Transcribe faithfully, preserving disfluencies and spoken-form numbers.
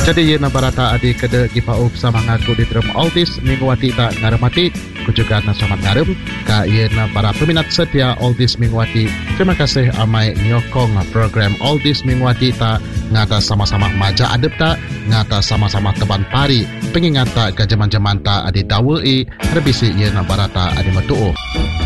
Jadi ia na barata adi kada gipaup sama ngaku di drum Oldies minggu wati tak ngaremati ku juga na somat ngarem ka ia na para peminat setia Oldies minggu wati. Terima kasih amai nyokong program Oldies minggu wati tak ngata sama-sama maja adep tak ngata sama-sama teban pari pengingat tak ke jaman-jaman tak adi dawai rebisi ia na barata adi metuo.